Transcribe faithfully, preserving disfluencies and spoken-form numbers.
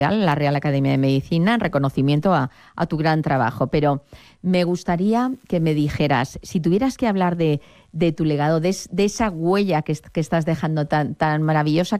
la Real Academia de Medicina, en reconocimiento a, a tu gran trabajo. Pero me gustaría que me dijeras, si tuvieras que hablar de, de tu legado, de, de esa huella que, que estás dejando tan, tan maravillosa,